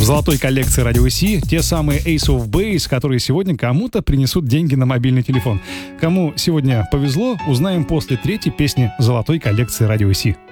золотой коллекции Радио Си, те самые Ace of Base, которые сегодня кому-то принесут деньги на мобильный телефон. Кому сегодня повезло, узнаем после третьей песни золотой коллекции Радио Си.